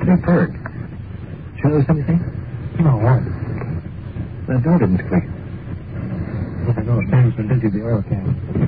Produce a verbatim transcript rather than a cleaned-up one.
Pretty purred. Did you notice anything? No, what? The door didn't click. I know Sam's been busy at the oil can.